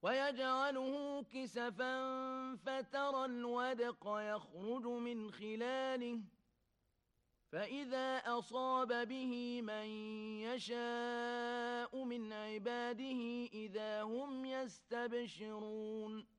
ويجعله كسفا فترى الودق يخرج من خلاله فإذا أصاب به من يشاء من عباده إذا هم يستبشرون